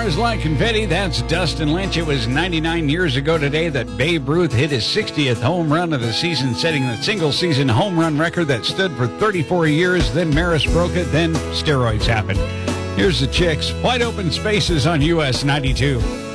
Fires like confetti. That's Dustin Lynch. It was 99 years ago today that Babe Ruth hit his 60th home run of the season, setting the single-season home run record that stood for 34 years. Then Maris broke it. Then steroids happened. Here's the Chicks. Wide Open Spaces on US 92.